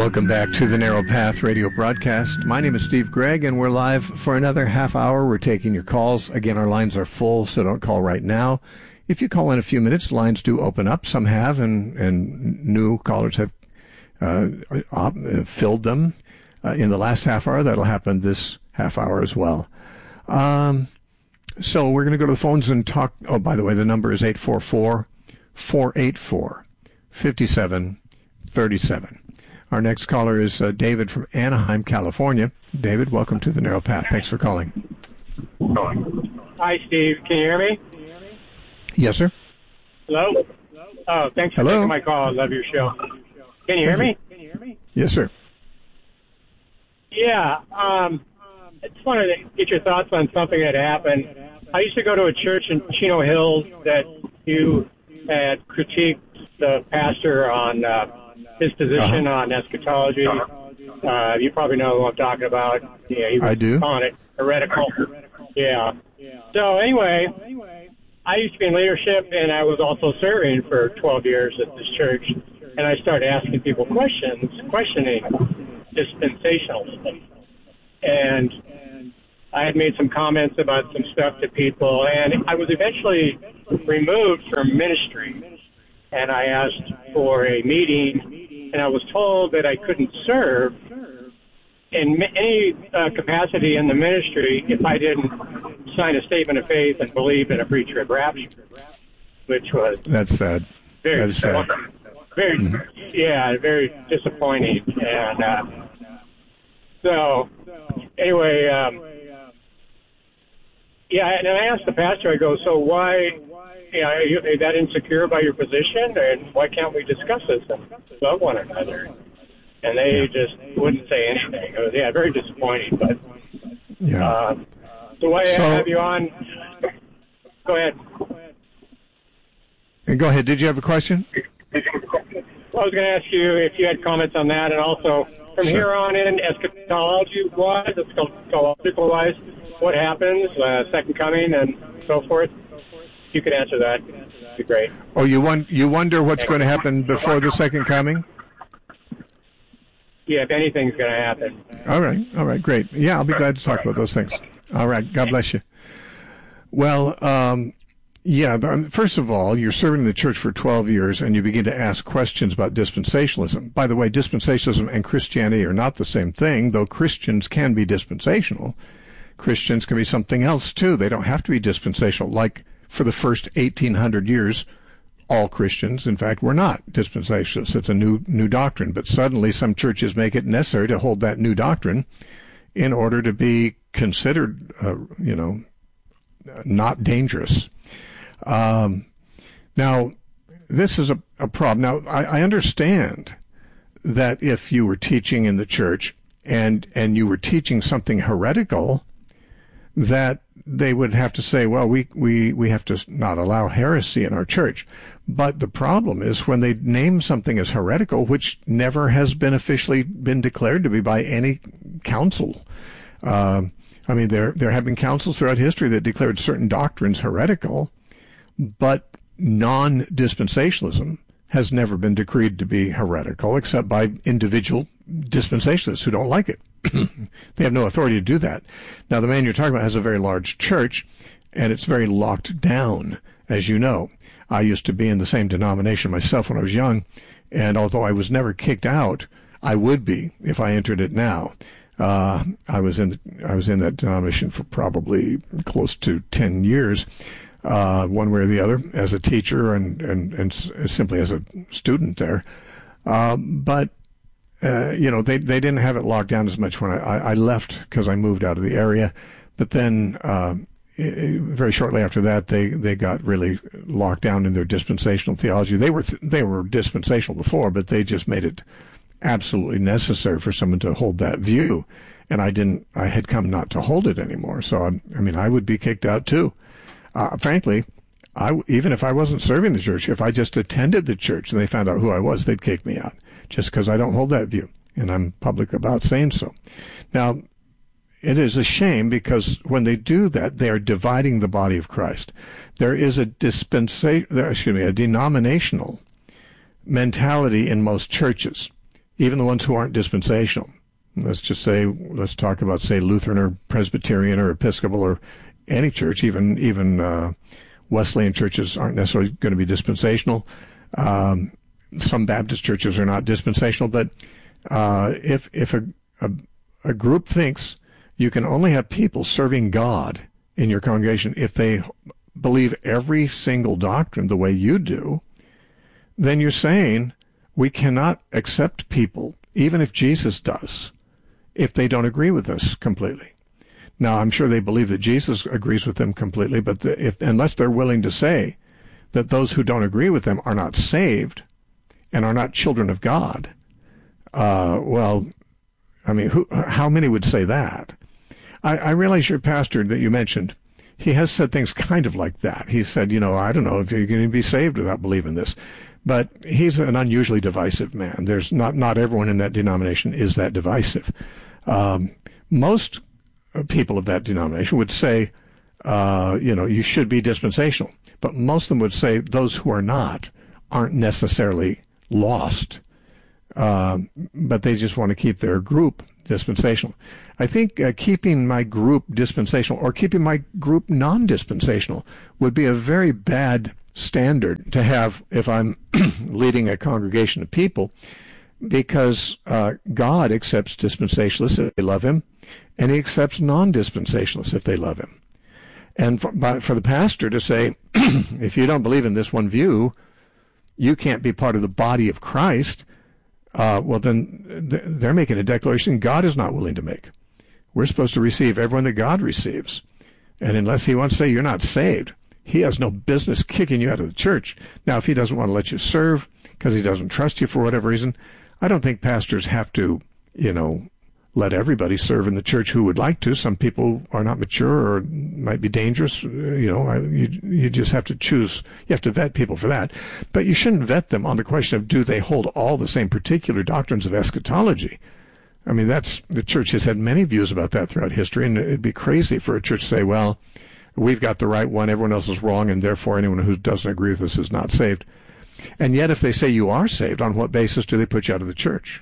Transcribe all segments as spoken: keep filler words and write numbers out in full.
Welcome back to the Narrow Path radio broadcast. My name is Steve Gregg, and we're live for another half hour. We're taking your calls. Again, our lines are full, so don't call right now. If you call in a few minutes, lines do open up. Some have, and, and new callers have uh, filled them uh, in the last half hour. That'll happen this half hour as well. Um, so we're going to go to the phones and talk. Oh, by the way, the number is eight four four, four eight four, five seven three seven. Our next caller is uh, David from Anaheim, California. David, welcome to the Narrow Path. Thanks for calling. Hi, Steve. Can you hear me? Yes, sir. Hello? Oh, thanks for Hello? taking my call. I love your show. Can you hear me? Can you hear me? Yes, sir. Yeah. Um, I just wanted to get your thoughts on something that happened. I used to go to a church in Chino Hills that you had critiqued the pastor on uh, his position uh-huh. on eschatology. Uh, you probably know who I'm talking about. Yeah, he was I do. calling it heretical. Yeah. So anyway, I used to be in leadership, and I was also serving for twelve years at this church. And I started asking people questions, questioning dispensational stuff. And I had made some comments about some stuff to people, and I was eventually removed from ministry. And I asked for a meeting, and I was told that I couldn't serve in any uh, capacity in the ministry if I didn't sign a statement of faith and believe in a pre-trib rapture, which was That's sad. very, that is sad. very, mm-hmm. yeah, very disappointing. And uh, so, anyway, um, yeah, and I asked the pastor, I go, so why? You know, are you are that insecure about your position, and why can't we discuss this and love one another? And they yeah. just wouldn't say anything. It was, yeah, very disappointing. But yeah. Uh, so why so, have you on? Go ahead. And go ahead. Did you have a question? Well, I was going to ask you if you had comments on that, and also from sure. here on in, eschatology-wise, eschatological-wise, what happens, uh, second coming, and so forth. If you could answer that, that'd be great. Oh, you want you wonder what's going to happen before the second coming? Yeah, if anything's going to happen. All right, all right, great. Yeah, I'll be glad to talk about those things. All right, God bless you. Well, um, yeah, first of all, you're serving in the church for twelve years, and you begin to ask questions about dispensationalism. By the way, dispensationalism and Christianity are not the same thing, though Christians can be dispensational. Christians can be something else, too. They don't have to be dispensational, like for the first eighteen hundred years, all Christians, in fact, were not dispensationalists. It's a new new doctrine. But suddenly some churches make it necessary to hold that new doctrine in order to be considered, uh, you know, not dangerous. Um, now, this is a, a problem. Now, I, I understand that if you were teaching in the church and and you were teaching something heretical, that they would have to say, well, we, we, we have to not allow heresy in our church. But the problem is when they name something as heretical, which never has been officially been declared to be by any council. Uh, I mean, there there have been councils throughout history that declared certain doctrines heretical, but non-dispensationalism has never been decreed to be heretical except by individual dispensationalists who don't like it. They have no authority to do that. Now, the man you're talking about has a very large church, and it's very locked down, as you know. I used to be in the same denomination myself when I was young, and although I was never kicked out, I would be if I entered it now. Uh, I was in I was in that denomination for probably close to ten years, uh, one way or the other, as a teacher and, and, and simply as a student there. Uh, but Uh, you know, they they didn't have it locked down as much when I, I, I left because I moved out of the area. But then uh, it, very shortly after that, they, they got really locked down in their dispensational theology. They were th- they were dispensational before, but they just made it absolutely necessary for someone to hold that view. And I didn't. I had come not to hold it anymore. So I, I mean, I would be kicked out too. Uh, frankly, I even if I wasn't serving the church, if I just attended the church and they found out who I was, they'd kick me out. Just because I don't hold that view, and I'm public about saying so. Now, it is a shame because when they do that, they are dividing the body of Christ. There is a dispensa- excuse me, a denominational mentality in most churches. even the ones who aren't dispensational. Let's just say, let's talk about, say, Lutheran or Presbyterian or Episcopal or any church, even even uh, Wesleyan churches aren't necessarily going to be dispensational. Um, some Baptist churches are not dispensational, but uh, if if a, a a group thinks you can only have people serving God in your congregation if they believe every single doctrine the way you do, then you're saying we cannot accept people, even if Jesus does, if they don't agree with us completely. Now, I'm sure they believe that Jesus agrees with them completely, but the, if, unless they're willing to say that those who don't agree with them are not saved and are not children of God, uh, well, I mean, who, how many would say that? I, I realize your pastor that you mentioned, he has said things kind of like that. He said, you know, I don't know if you're going to be saved without believing this. But he's an unusually divisive man. There's not, not everyone in that denomination is that divisive. Um, most people of that denomination would say, uh, you know, you should be dispensational. But most of them would say those who are not aren't necessarily lost. Uh, but they just want to keep their group dispensational. I think uh, keeping my group dispensational or keeping my group non-dispensational would be a very bad standard to have if I'm leading a congregation of people, because uh, God accepts dispensationalists if they love him, and he accepts non-dispensationalists if they love him. And for, by, for the pastor to say, if you don't believe in this one view, you can't be part of the body of Christ, uh, well, then th- they're making a declaration God is not willing to make. We're supposed to receive everyone that God receives. And unless he wants to say you're not saved, he has no business kicking you out of the church. Now, if he doesn't want to let you serve because he doesn't trust you for whatever reason, I don't think pastors have to, you know, let everybody serve in the church who would like to. Some people are not mature or might be dangerous. You know, you, you just have to choose. You have to vet people for that. But you shouldn't vet them on the question of do they hold all the same particular doctrines of eschatology. I mean, that's the church has had many views about that throughout history, and it'd be crazy for a church to say, well, we've got the right one, everyone else is wrong, and therefore anyone who doesn't agree with us is not saved. And yet if they say you are saved, on what basis do they put you out of the church?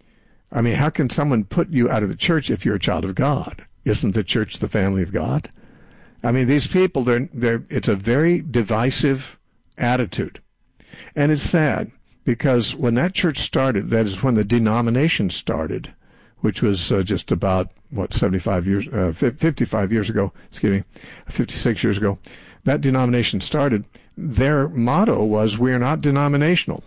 I mean, how can someone put you out of the church if you're a child of God? Isn't the church the family of God? I mean, these people, they're, they're, it's a very divisive attitude. And it's sad, because when that church started, that is when the denomination started, which was uh, just about, what, seventy-five years, uh, fifty-five years ago, excuse me, fifty-six years ago, that denomination started, their motto was, we are not denominational.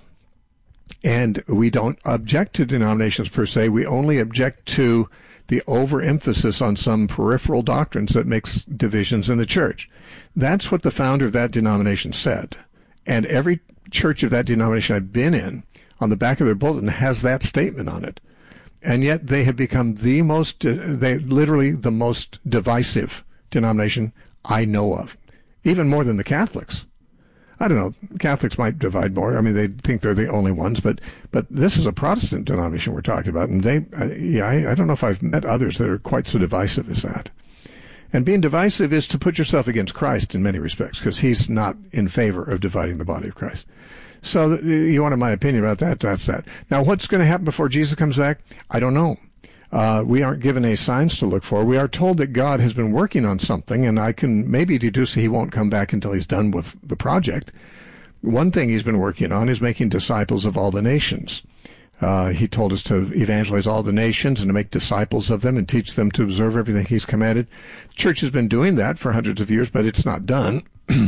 And we don't object to denominations per se. We only object to the overemphasis on some peripheral doctrines that makes divisions in the church. That's what the founder of that denomination said. And every church of that denomination I've been in, on the back of their bulletin, has that statement on it. And yet they have become the most, uh, they literally the most divisive denomination I know of, even more than the Catholics. I don't know, Catholics might divide more. I mean, they think they're the only ones, but but this is a Protestant denomination we're talking about, and they, uh, yeah, I, I don't know if I've met others that are quite so divisive as that. And being divisive is to put yourself against Christ in many respects, because he's not in favor of dividing the body of Christ. So th- you wanted my opinion about that, that's that. Now, what's going to happen before Jesus comes back? I don't know. Uh, we aren't given any signs to look for. We are told that God has been working on something, and I can maybe deduce he won't come back until he's done with the project. One thing he's been working on is making disciples of all the nations. Uh, he told us to evangelize all the nations and to make disciples of them and teach them to observe everything he's commanded. The church has been doing that for hundreds of years, but it's not done.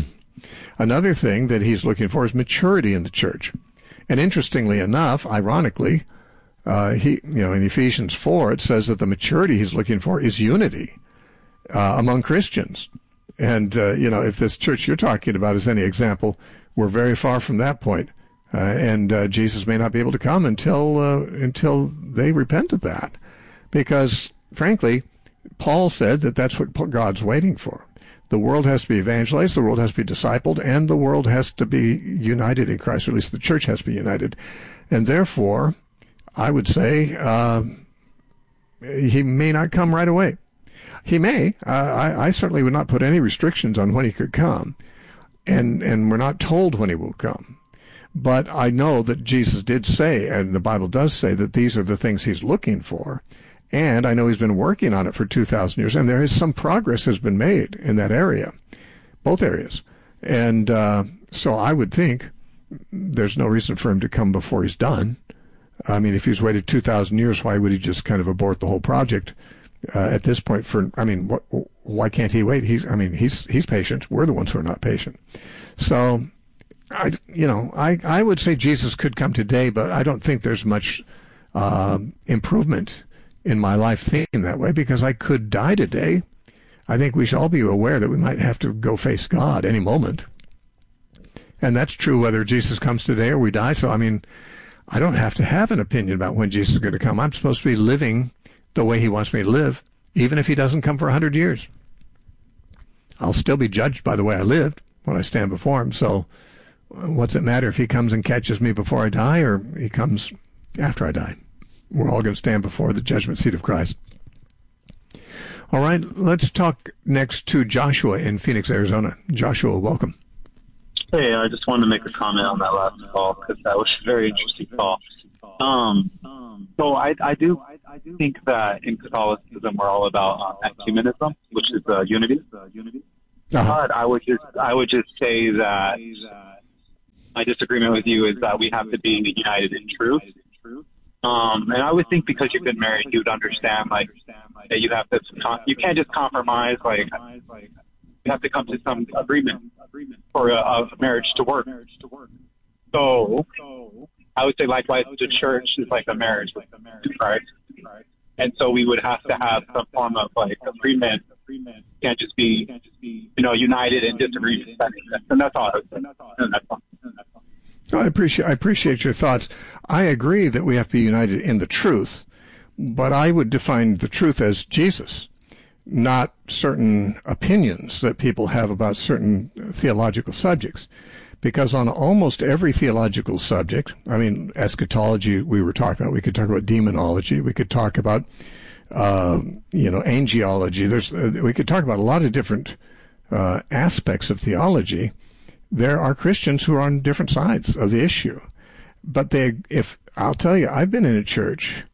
Another thing that he's looking for is maturity in the church. And interestingly enough, ironically, Uh, he, you know, in Ephesians four, it says that the maturity he's looking for is unity uh, among Christians. And, uh, you know, if this church you're talking about is any example, we're very far from that point. Uh, and uh, Jesus may not be able to come until uh, until they repent of that. Because, frankly, Paul said that that's what God's waiting for. The world has to be evangelized, the world has to be discipled, and the world has to be united in Christ, or at least the church has to be united. And therefore, I would say uh, he may not come right away. He may. Uh, I, I certainly would not put any restrictions on when he could come, and and we're not told when he will come. But I know that Jesus did say, and the Bible does say, that these are the things he's looking for. And I know he's been working on it for two thousand years, and there is some progress has been made in that area, both areas. And uh, so I would think there's no reason for him to come before he's done. I mean, if he's waited two thousand years, why would he just kind of abort the whole project uh, at this point? For I mean, what, why can't he wait? He's, I mean, he's he's patient. We're the ones who are not patient. So, I, you know, I, I would say Jesus could come today, but I don't think there's much uh, improvement in my life thinking that way, because I could die today. I think we should all be aware that we might have to go face God any moment. And that's true whether Jesus comes today or we die. So, I mean, I don't have to have an opinion about when Jesus is going to come. I'm supposed to be living the way he wants me to live, even if he doesn't come for a hundred years. I'll still be judged by the way I lived when I stand before him. So what's it matter if he comes and catches me before I die or he comes after I die? We're all going to stand before the judgment seat of Christ. All right, let's talk next to Joshua in Phoenix, Arizona. Joshua, welcome. Hey, I just wanted to make a comment on that last call because that was a very interesting call. Um, so I, I do think that in Catholicism we're all about uh, ecumenism, which is uh, unity. Uh-huh. But I would just I would just say that my disagreement with you is that we have to be united in truth. Um, and I would think because you've been married, you'd understand like that you have to you can't just compromise. Like you have to come to some agreement for a, a marriage to work. So I would say likewise, the church is like a marriage with Christ, and so we would have to have some form of like agreement. Can't just be you know united in disagreement. And that's all I would say. And that's all. I appreciate I appreciate your thoughts. I agree that we have to be united in the truth, but I would define the truth as Jesus, not certain opinions that people have about certain theological subjects. Because on almost every theological subject, I mean, eschatology we were talking about, we could talk about demonology, we could talk about, uh, you know, angelology. There's, uh, we could talk about a lot of different uh, aspects of theology. There are Christians who are on different sides of the issue. But they, if, I'll tell you, I've been in a church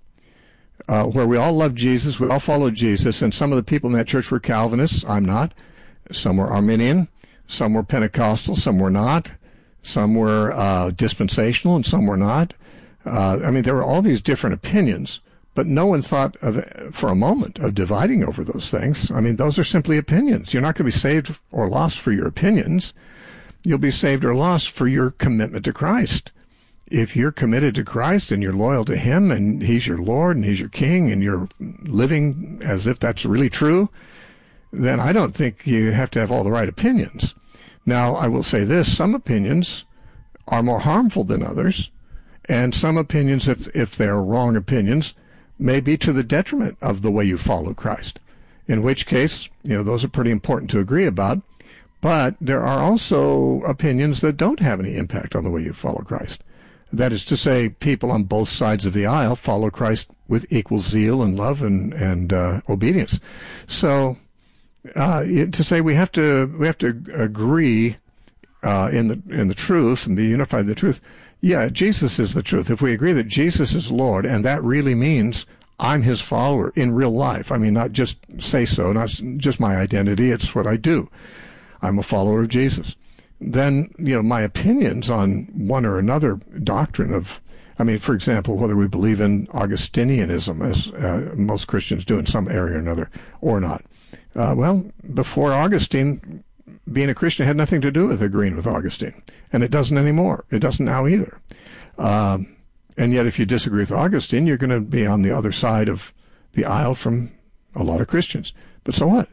uh, where we all loved Jesus, we all followed Jesus, and some of the people in that church were Calvinists. I'm not. Some were Arminian, some were Pentecostal, some were not. Some were uh, dispensational and some were not. Uh, I mean, there were all these different opinions, but no one thought of, for a moment of dividing over those things. I mean, those are simply opinions. You're not going to be saved or lost for your opinions. You'll be saved or lost for your commitment to Christ. If you're committed to Christ and you're loyal to him and he's your Lord and he's your King and you're living as if that's really true, then I don't think you have to have all the right opinions. Now, I will say this, some opinions are more harmful than others, and some opinions, if, if they're wrong opinions, may be to the detriment of the way you follow Christ, in which case, you know, those are pretty important to agree about. But there are also opinions that don't have any impact on the way you follow Christ. That is to say, people on both sides of the aisle follow Christ with equal zeal and love and, and uh, obedience. So, uh, to say we have to we have to agree uh, in the in the truth and be unified in the truth. Yeah, Jesus is the truth. If we agree that Jesus is Lord, and that really means I'm his follower in real life. I mean, not just say so, not just my identity. It's what I do. I'm a follower of Jesus. Then, you know, my opinions on one or another doctrine of, I mean, for example, whether we believe in Augustinianism, as uh, most Christians do in some area or another, or not. Uh, well, before Augustine, being a Christian had nothing to do with agreeing with Augustine. And it doesn't anymore. It doesn't now either. Uh, and yet, if you disagree with Augustine, you're going to be on the other side of the aisle from a lot of Christians. But so what?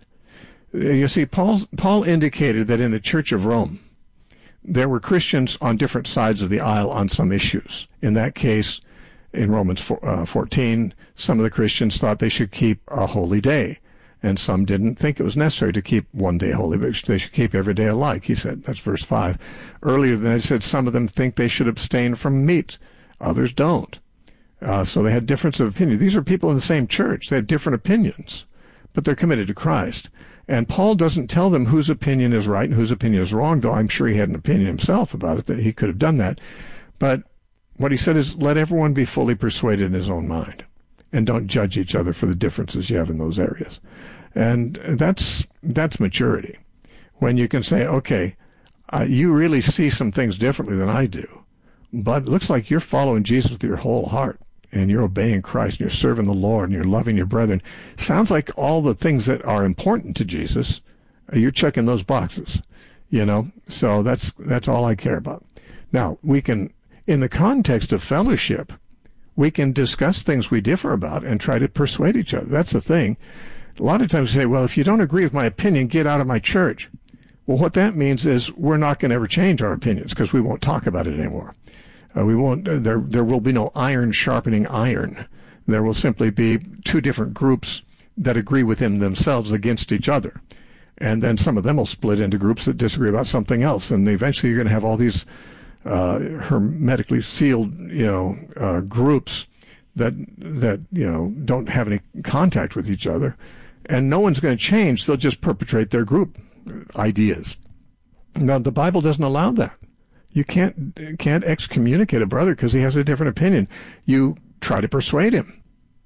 You see, Paul, Paul indicated that in the Church of Rome, there were Christians on different sides of the aisle on some issues. In that case, in Romans fourteen, some of the Christians thought they should keep a holy day, and some didn't think it was necessary to keep one day holy, but they should keep every day alike, he said. That's verse five. Earlier, they said some of them think they should abstain from meat. Others don't. Uh, so they had difference of opinion. These are people in the same church. They had different opinions, but they're committed to Christ. And Paul doesn't tell them whose opinion is right and whose opinion is wrong, though I'm sure he had an opinion himself about it, that he could have done that. But what he said is, let everyone be fully persuaded in his own mind, and don't judge each other for the differences you have in those areas. And that's that's maturity. When you can say, okay, uh, you really see some things differently than I do, but it looks like you're following Jesus with your whole heart, and you're obeying Christ, and you're serving the Lord, and you're loving your brethren. Sounds like all the things that are important to Jesus, uh, you're checking those boxes, you know? So that's that's all I care about. Now, we can, in the context of fellowship, we can discuss things we differ about and try to persuade each other. That's the thing. A lot of times we say, well, if you don't agree with my opinion, get out of my church. Well, what that means is we're not going to ever change our opinions because we won't talk about it anymore. Uh, we won't. Uh, there, there will be no iron sharpening iron. There will simply be two different groups that agree within themselves against each other, and then some of them will split into groups that disagree about something else, and eventually you're going to have all these uh, hermetically sealed, you know, uh, groups that that you know don't have any contact with each other, and no one's going to change. They'll just perpetrate their group ideas. Now, the Bible doesn't allow that. You can't can't excommunicate a brother because he has a different opinion. You try to persuade him,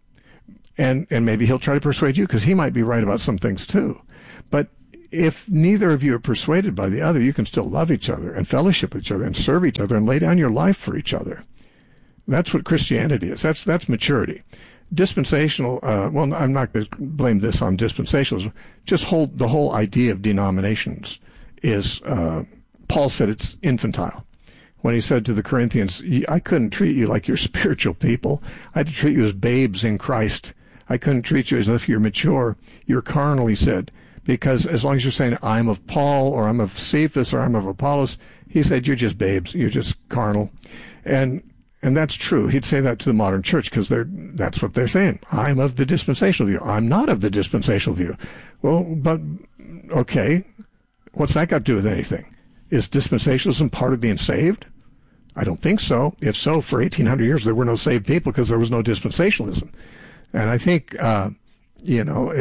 and and maybe he'll try to persuade you because he might be right about some things too. But if neither of you are persuaded by the other, you can still love each other and fellowship with each other and serve each other and lay down your life for each other. That's what Christianity is. That's that's maturity. Dispensational, uh, well, I'm not going to blame this on dispensationalism. Just hold the whole idea of denominations is, uh, Paul said it's infantile. When he said to the Corinthians, I couldn't treat you like you're spiritual people. I had to treat you as babes in Christ. I couldn't treat you as if you're mature. You're carnal, he said, because as long as you're saying, I'm of Paul, or I'm of Cephas, or I'm of Apollos, he said, you're just babes. You're just carnal. And And that's true. He'd say that to the modern church because they're that's what they're saying. I'm of the dispensational view. I'm not of the dispensational view. Well, but okay, what's that got to do with anything? Is dispensationalism part of being saved? I don't think so. If so, for eighteen hundred years there were no saved people because there was no dispensationalism. And I think uh, you know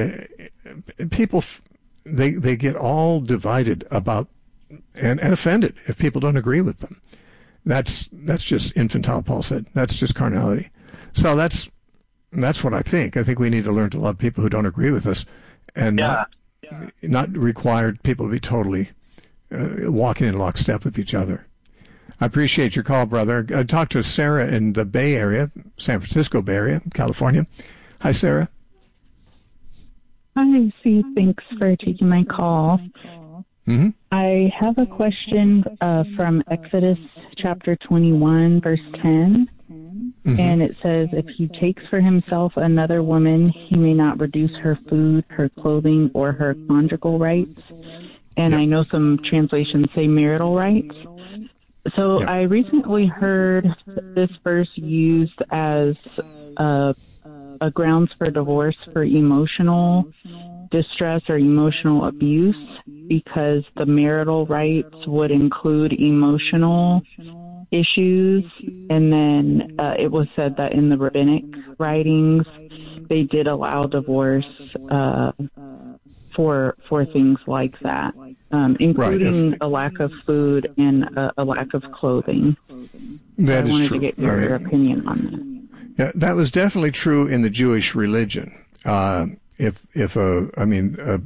people they they get all divided about and, and offended if people don't agree with them. That's that's just infantile, Paul said. That's just carnality. So that's that's what I think. I think we need to learn to love people who don't agree with us, and yeah. not yeah. not require people to be totally uh, walking in lockstep with each other. I appreciate your call, brother. I talked to Sarah in the Bay Area, San Francisco Bay Area, California. Hi, Sarah. Hi, C. Thanks for taking my call. Mm-hmm. I have a question uh, from Exodus chapter twenty-one, verse ten. Mm-hmm. And it says, if he takes for himself another woman, he may not reduce her food, her clothing, or her conjugal rights. And yep. I know some translations say marital rights. So yep. I recently heard this verse used as a, a grounds for divorce for emotional distress or emotional abuse, because the marital rights would include emotional issues. And then uh, it was said that in the rabbinic writings, they did allow divorce uh, for for things like that, um, including right. a lack of food and a, a lack of clothing. That so I is wanted true. to get your right. opinion on that. Yeah, that was definitely true in the Jewish religion. Uh, if if a, I mean. A,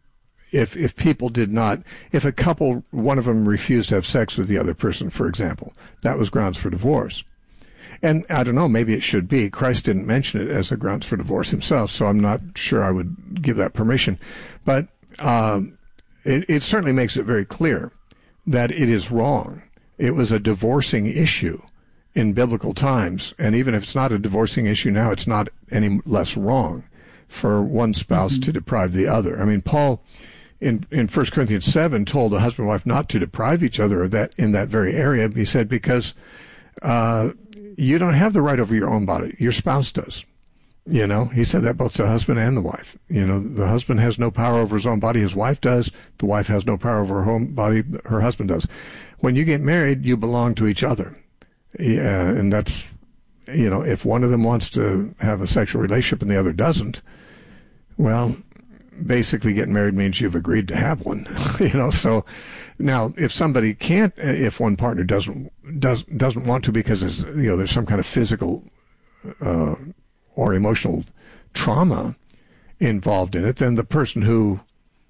If if people did not, if a couple, one of them refused to have sex with the other person, for example, that was grounds for divorce. And I don't know, maybe it should be. Christ didn't mention it as a grounds for divorce himself, so I'm not sure I would give that permission. But um, it, it certainly makes it very clear that it is wrong. It was a divorcing issue in biblical times, and even if it's not a divorcing issue now, it's not any less wrong for one spouse mm-hmm. to deprive the other. I mean, Paul... In in First Corinthians seven, told a husband and wife not to deprive each other of that in that very area. He said, because uh, you don't have the right over your own body. Your spouse does. You know, he said that both to the husband and the wife. You know, the husband has no power over his own body. His wife does. The wife has no power over her own body. Her husband does. When you get married, you belong to each other. Yeah, and that's, you know, if one of them wants to have a sexual relationship and the other doesn't, well, basically getting married means you've agreed to have one, you know. So now, if somebody can't, if one partner doesn't does doesn't want to because there's, you know, there's some kind of physical uh, or emotional trauma involved in it, then the person who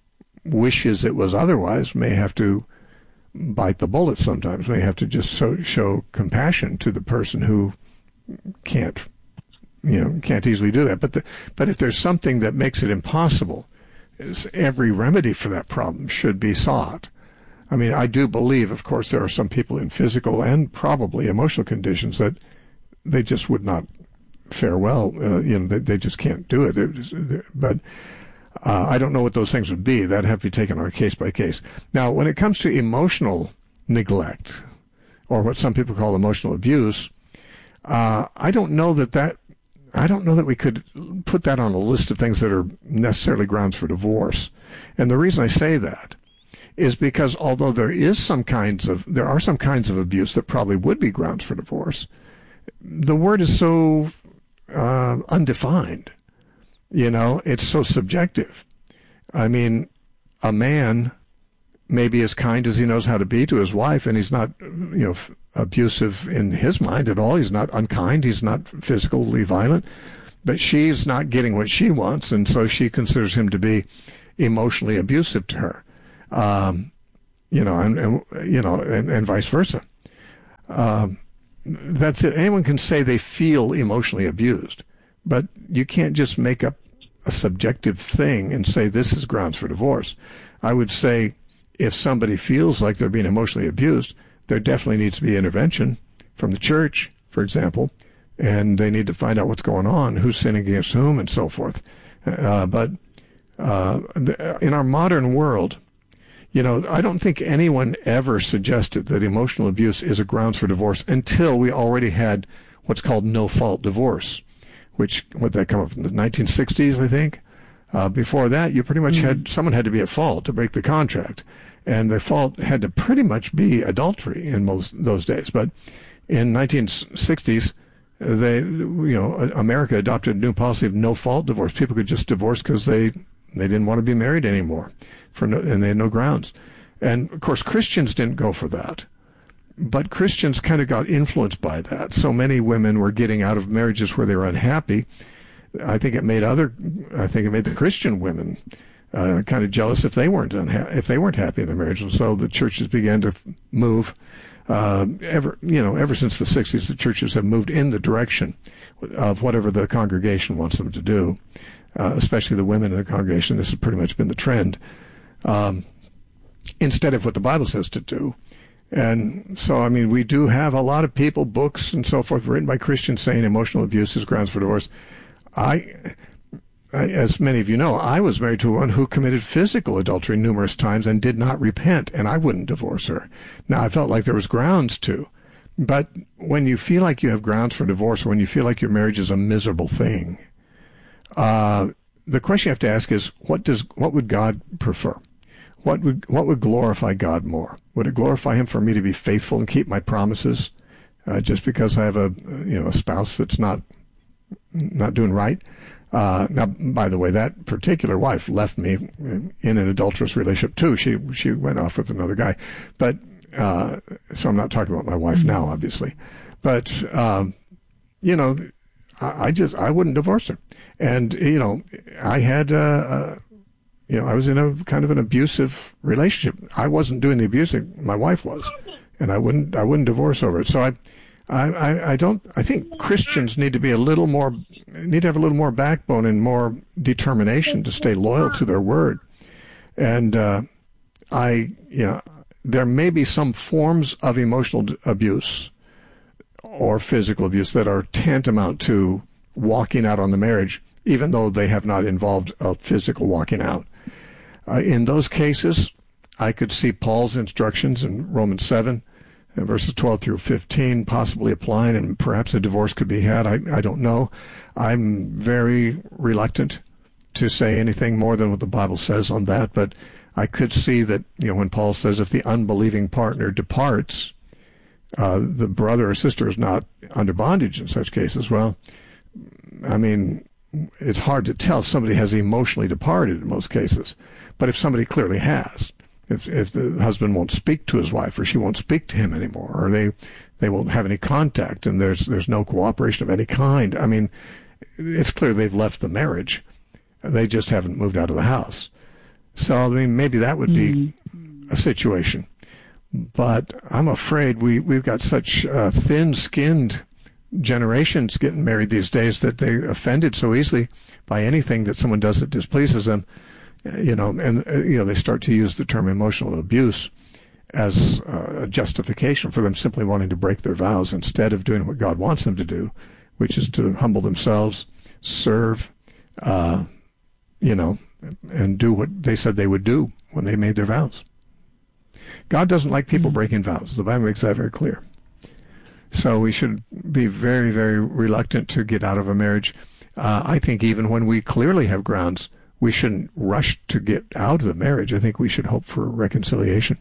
wishes it was otherwise may have to bite the bullet sometimes, may have to just so, show compassion to the person who can't, you know, can't easily do that. But the, but if there's something that makes it impossible, every remedy for that problem should be sought. I mean, I do believe, of course, there are some people in physical and probably emotional conditions that they just would not fare well. Uh, you know, they, they just can't do it. it but uh, I don't know what those things would be. That'd have to be taken on a case by case. Now, when it comes to emotional neglect, or what some people call emotional abuse, uh, I don't know that that I don't know that we could put that on a list of things that are necessarily grounds for divorce. And the reason I say that is because although there is some kinds of, there are some kinds of abuse that probably would be grounds for divorce, the word is so uh, undefined. You know, it's so subjective. I mean, a man may be as kind as he knows how to be to his wife, and he's not, you know, f- abusive in his mind at all. He's not unkind. He's not physically violent. But she's not getting what she wants, and so she considers him to be emotionally abusive to her. Um, you know, and, and you know, and, and vice versa. Um, that's it. Anyone can say they feel emotionally abused, but you can't just make up a subjective thing and say this is grounds for divorce. I would say if somebody feels like they're being emotionally abused, there definitely needs to be intervention from the church, for example, and they need to find out what's going on, who's sinning against whom, and so forth. Uh, but uh, in our modern world, you know, I don't think anyone ever suggested that emotional abuse is a grounds for divorce until we already had what's called no-fault divorce, which, would that come up in the nineteen sixties, I think? Uh, before that, you pretty much mm-hmm. had, someone had to be at fault to break the contract. And the fault had to pretty much be adultery in most those days. But in nineteen sixties, they, you know, America adopted a new policy of no-fault divorce. People could just divorce because they they didn't want to be married anymore, for no, and they had no grounds. And of course, Christians didn't go for that, but Christians kind of got influenced by that. So many women were getting out of marriages where they were unhappy. I think it made other, I think it made the Christian women Uh, kind of jealous if they weren't unha- if they weren't happy in their marriage, and so the churches began to move. Uh, ever you know, ever since the sixties, the churches have moved in the direction of whatever the congregation wants them to do, uh, especially the women in the congregation. This has pretty much been the trend, um, instead of what the Bible says to do. And so, I mean, we do have a lot of people, books and so forth, written by Christians saying emotional abuse is grounds for divorce. I. As many of you know, I was married to one who committed physical adultery numerous times and did not repent, and I wouldn't divorce her. Now, I felt like there was grounds to, but when you feel like you have grounds for divorce, or when you feel like your marriage is a miserable thing, uh, the question you have to ask is, what does what would God prefer? What would what would glorify God more? Would it glorify Him for me to be faithful and keep my promises, uh, just because I have a you know a spouse that's not not doing right? Uh, now, by the way, that particular wife left me in an adulterous relationship too. She she went off with another guy, but uh, so I'm not talking about my wife now, obviously. But um, you know, I, I just I wouldn't divorce her, and you know, I had uh, uh, you know I was in a kind of an abusive relationship. I wasn't doing the abusing; my wife was, and I wouldn't I wouldn't divorce over it. So I. I, I don't. I think Christians need to be a little more, need to have a little more backbone and more determination to stay loyal to their word. And uh, I, you know, there may be some forms of emotional abuse or physical abuse that are tantamount to walking out on the marriage, even though they have not involved a physical walking out. Uh, in those cases, I could see Paul's instructions in Romans seven. Verses twelve through fifteen possibly applying, and perhaps a divorce could be had. I, I don't know. I'm very reluctant to say anything more than what the Bible says on that, but I could see that, you know, when Paul says if the unbelieving partner departs, uh, the brother or sister is not under bondage in such cases. Well, I mean, it's hard to tell if somebody has emotionally departed in most cases. But if somebody clearly has, if if the husband won't speak to his wife or she won't speak to him anymore, or they they won't have any contact and there's there's no cooperation of any kind, I mean, it's clear they've left the marriage. They just haven't moved out of the house. So, I mean, maybe that would be a situation. But I'm afraid we, we've got such uh, thin-skinned generations getting married these days that they're offended so easily by anything that someone does that displeases them, you know, and, uh, you know, they start to use the term emotional abuse as uh, a justification for them simply wanting to break their vows instead of doing what God wants them to do, which is to humble themselves, serve, uh, you know, and do what they said they would do when they made their vows. God doesn't like people breaking vows. The Bible makes that very clear. So we should be very, very reluctant to get out of a marriage. Uh, I think even when we clearly have grounds, we shouldn't rush to get out of the marriage. I think we should hope for reconciliation.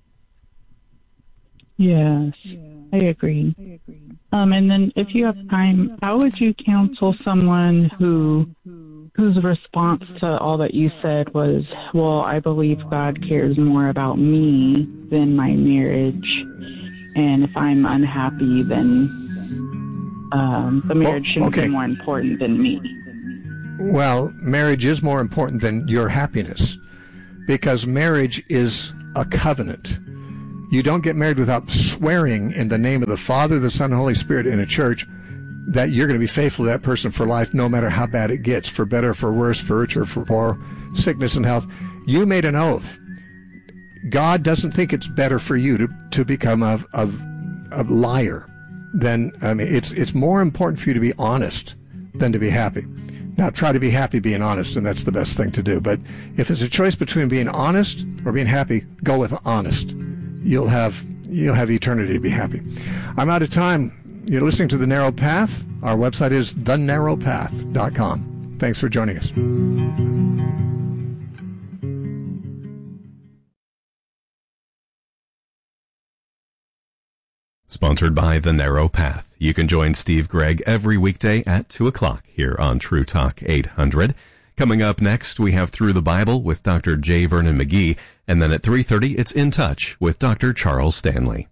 Yes, I agree. Um, and then if you have time, how would you counsel someone who whose response to all that you said was, well, I believe God cares more about me than my marriage, and if I'm unhappy, then um, the marriage well, shouldn't okay. be more important than me? Well, marriage is more important than your happiness, because marriage is a covenant. You don't get married without swearing in the name of the Father, the Son, and Holy Spirit in a church that you're going to be faithful to that person for life, no matter how bad it gets, for better, for worse, for richer, for poor, sickness and health. You made an oath. God doesn't think it's better for you to, to become a, a, a liar. Than, I mean, it's it's more important for you to be honest than to be happy. Now, try to be happy being honest, and that's the best thing to do. But if it's a choice between being honest or being happy, go with honest. You'll have you'll have eternity to be happy. I'm out of time. You're listening to The Narrow Path. Our website is the narrow path dot com. Thanks for joining us. Sponsored by The Narrow Path. You can join Steve Gregg every weekday at two o'clock here on True Talk eight hundred. Coming up next, we have Through the Bible with Doctor J. Vernon McGee, and then at three thirty, it's In Touch with Doctor Charles Stanley.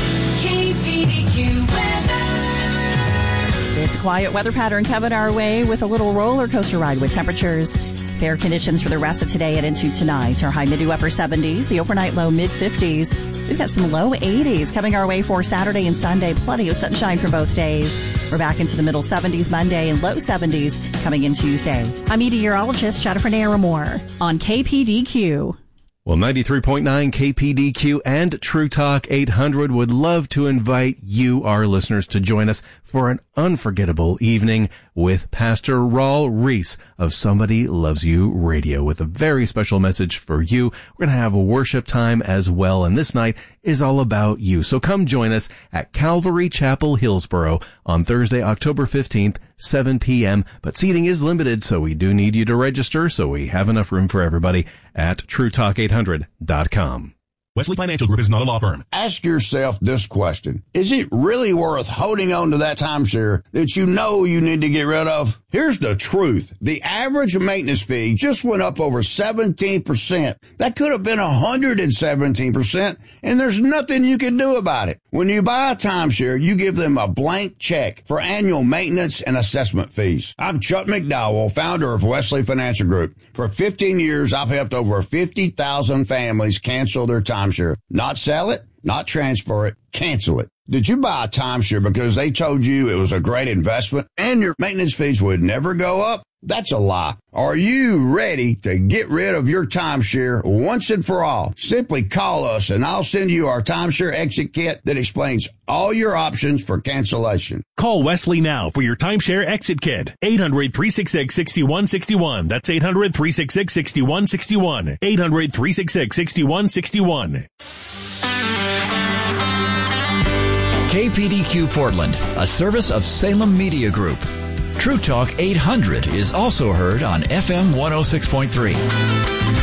It's a quiet weather pattern coming our way with a little roller coaster ride with temperatures. Fair conditions for the rest of today and into tonight. Our high mid to upper seventies, the overnight low mid fifties. We've got some low eighties coming our way for Saturday and Sunday. Plenty of sunshine for both days. We're back into the middle seventies Monday and low seventies coming in Tuesday. I'm meteorologist Jennifer Naramore on K P D Q. Well, ninety-three point nine K P D Q and True Talk eight hundred would love to invite you, our listeners, to join us for an unforgettable evening with Pastor Raul Reese of Somebody Loves You Radio with a very special message for you. We're going to have a worship time as well, and this night is all about you. So come join us at Calvary Chapel, Hillsboro on Thursday, October fifteenth, seven p.m. But seating is limited, so we do need you to register so we have enough room for everybody at true talk eight hundred dot com. Wesley Financial Group is not a law firm. Ask yourself this question. Is it really worth holding on to that timeshare that you know you need to get rid of? Here's the truth. The average maintenance fee just went up over seventeen percent. That could have been one hundred seventeen percent, and there's nothing you can do about it. When you buy a timeshare, you give them a blank check for annual maintenance and assessment fees. I'm Chuck McDowell, founder of Wesley Financial Group. For fifteen years, I've helped over fifty thousand families cancel their timeshare. Not sell it, not transfer it, cancel it. Did you buy a timeshare because they told you it was a great investment and your maintenance fees would never go up? That's a lie. Are you ready to get rid of your timeshare once and for all? Simply call us and I'll send you our timeshare exit kit that explains all your options for cancellation. Call Wesley now for your timeshare exit kit. eight hundred, three six six, six one six one. That's eight hundred, three six six, six one six one. eight hundred, three six six, six one six one. K P D Q Portland, a service of Salem Media Group. True Talk eight hundred is also heard on F M one oh six point three.